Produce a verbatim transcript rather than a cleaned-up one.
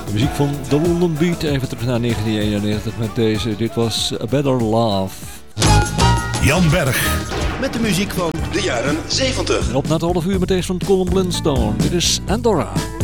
De muziek van The London Beat, even terug naar negentien eenennegentig met deze. Dit was A Better Love. Jan Berg. Met de muziek van de jaren zeventig. En op na het half uur met deze van Colin Blunstone. Dit is Andorra.